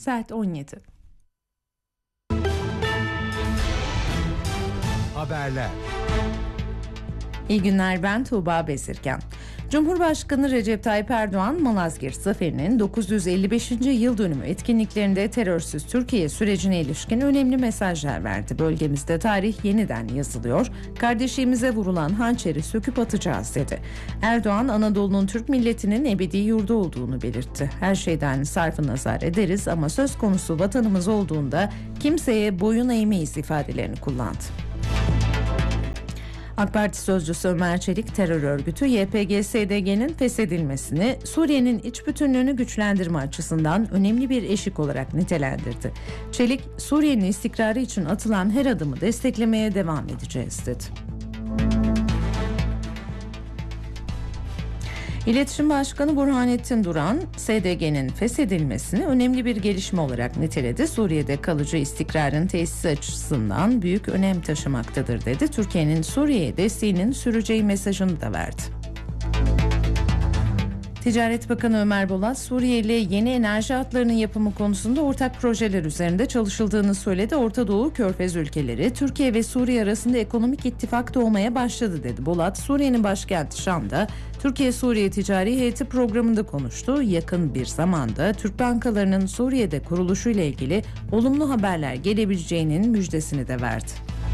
Saat 17. Haberler. İyi günler, ben Tuğba Bezirgen. Cumhurbaşkanı Recep Tayyip Erdoğan, Malazgirt Zaferi'nin 955. yıl dönümü etkinliklerinde terörsüz Türkiye sürecine ilişkin önemli mesajlar verdi. Bölgemizde tarih yeniden yazılıyor, kardeşliğimize vurulan hançeri söküp atacağız dedi. Erdoğan, Anadolu'nun Türk milletinin ebedi yurdu olduğunu belirtti. Her şeyden sarfı nazar ederiz ama söz konusu vatanımız olduğunda kimseye boyun eğmeyiz ifadelerini kullandı. AK Parti sözcüsü Ömer Çelik, terör örgütü YPG-SDG'nin feshedilmesini Suriye'nin iç bütünlüğünü güçlendirme açısından önemli bir eşik olarak nitelendirdi. Çelik, Suriye'nin istikrarı için atılan her adımı desteklemeye devam edeceğiz dedi. İletişim Başkanı Burhanettin Duran, SDG'nin feshedilmesini önemli bir gelişme olarak niteledi. Suriye'de kalıcı istikrarın tesisi açısından büyük önem taşımaktadır dedi. Türkiye'nin Suriye'ye desteğinin süreceği mesajını da verdi. Ticaret Bakanı Ömer Bolat, Suriye ile yeni enerji hatlarının yapımı konusunda ortak projeler üzerinde çalışıldığını söyledi. Orta Doğu, Körfez ülkeleri, Türkiye ve Suriye arasında ekonomik ittifak doğmaya başladı dedi. Bolat, Suriye'nin başkenti Şam'da Türkiye-Suriye Ticari Heyeti programında konuştu. Yakın bir zamanda Türk bankalarının Suriye'de kuruluşuyla ilgili olumlu haberler gelebileceğinin müjdesini de verdi.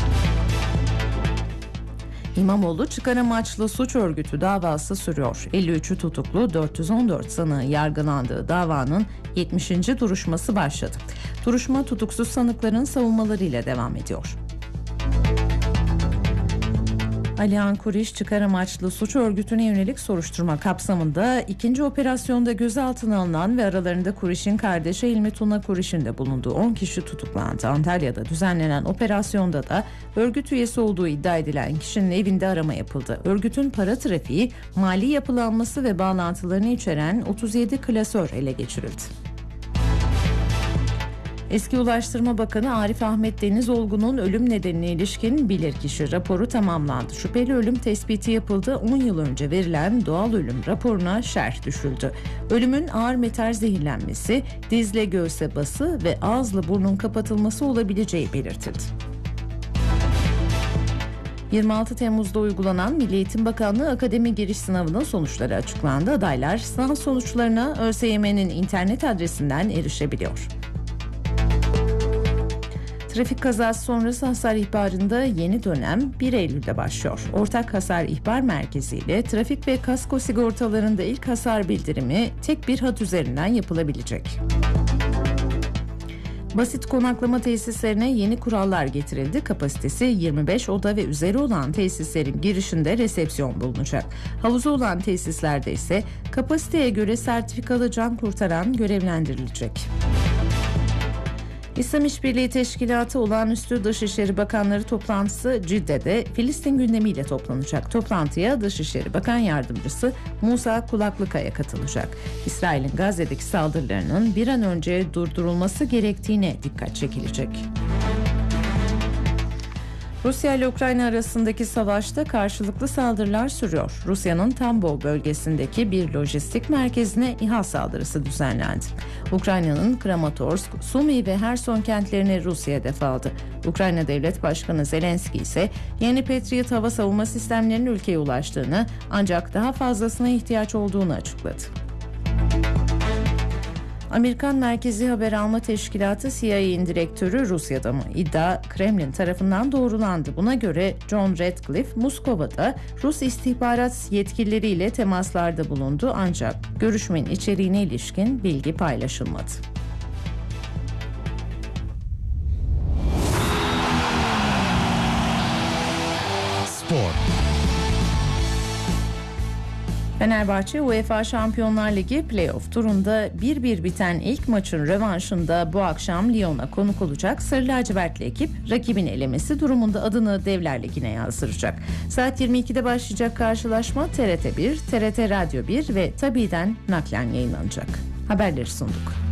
İmamoğlu, çıkar amaçlı suç örgütü davası sürüyor. 53'ü tutuklu, 414 sanığı yargılandığı davanın 70. duruşması başladı. Duruşma tutuksuz sanıkların savunmalarıyla devam ediyor. Alihan Kuriş, çıkar amaçlı suç örgütüne yönelik soruşturma kapsamında ikinci operasyonda gözaltına alınan ve aralarında Kuriş'in kardeşi İlmi Tuna Kuriş'in de bulunduğu 10 kişi tutuklandı. Antalya'da düzenlenen operasyonda da örgüt üyesi olduğu iddia edilen kişinin evinde arama yapıldı. Örgütün para trafiği, mali yapılanması ve bağlantılarını içeren 37 klasör ele geçirildi. Eski Ulaştırma Bakanı Arif Ahmet Denizolgu'nun ölüm nedenine ilişkin bilirkişi raporu tamamlandı. Şüpheli ölüm tespiti yapıldı. 10 yıl önce verilen doğal ölüm raporuna şerh düşüldü. Ölümün ağır metal zehirlenmesi, dizle göğse bası ve ağızla burnun kapatılması olabileceği belirtildi. 26 Temmuz'da uygulanan Milli Eğitim Bakanlığı Akademi Giriş Sınavı'nın sonuçları açıklandı. Adaylar sınav sonuçlarına ÖSYM'nin internet adresinden erişebiliyor. Trafik kazası sonrası hasar ihbarında yeni dönem 1 Eylül'de başlıyor. Ortak Hasar İhbar Merkezi ile trafik ve kasko sigortalarında ilk hasar bildirimi tek bir hat üzerinden yapılabilecek. Basit konaklama tesislerine yeni kurallar getirildi. Kapasitesi 25 oda ve üzeri olan tesislerin girişinde resepsiyon bulunacak. Havuzu olan tesislerde ise kapasiteye göre sertifikalı can kurtaran görevlendirilecek. İslam İşbirliği Teşkilatı Olağanüstü Dışişleri Bakanları toplantısı Cidde'de Filistin gündemiyle toplanacak. Toplantıya Dışişleri Bakan Yardımcısı Musa Kulaklıkaya katılacak. İsrail'in Gazze'deki saldırılarının bir an önce durdurulması gerektiğine dikkat çekilecek. Rusya ile Ukrayna arasındaki savaşta karşılıklı saldırılar sürüyor. Rusya'nın Tambov bölgesindeki bir lojistik merkezine İHA saldırısı düzenlendi. Ukrayna'nın Kramatorsk, Sumi ve Herson kentlerini Rusya hedef aldı. Ukrayna Devlet Başkanı Zelenski ise yeni Patriot hava savunma sistemlerinin ülkeye ulaştığını, ancak daha fazlasına ihtiyaç olduğunu açıkladı. Amerikan Merkezi Haber Alma Teşkilatı CIA'nin direktörü Rusya'da mı? İddia Kremlin tarafından doğrulandı. Buna göre John Ratcliffe, Moskova'da Rus istihbarat yetkilileriyle temaslarda bulundu, ancak görüşmenin içeriğine ilişkin bilgi paylaşılmadı. Spor. Fenerbahçe UEFA Şampiyonlar Ligi play-off turunda 1-1 biten ilk maçın rövanşında bu akşam Lyon'a konuk olacak. Sarı lacivertli ekip rakibin elemesi durumunda adını Devler Ligi'ne yazdıracak. Saat 22'de başlayacak karşılaşma TRT 1, TRT Radyo 1 ve TABİ'den naklen yayınlanacak. Haberleri sunduk.